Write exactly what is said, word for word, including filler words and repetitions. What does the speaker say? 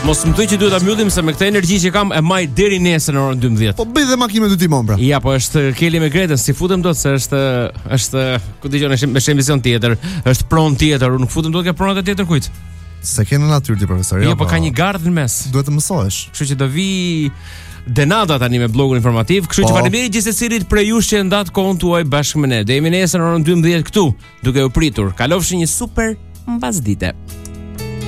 Mos më thuaj që duhet ta mbyllim se me këtë energji që kam e maj deri nesër në orën dymbëdhjetë. Po bëj dhe makinën dy timon pra. Ja, po është Keli me Gretën, si futem dot se është është ku dëgjon është me emision tjetër, është pronë tjetër, unë nuk futem dot ke pronat e tjetër kujt. Se ke në natyrë ti profesor. Jo, po ka një gardh në mes. Duhet të mësohesh. Kështu që do vi Denada tani me blogun informativ, kështu që faleminderit gjithsesilit për ju që ndat kohën tuaj bashkë me ne. Do jemi nesër në orën dymbëdhjetë këtu, duke u pritur. Kalofshi një super mbasdite.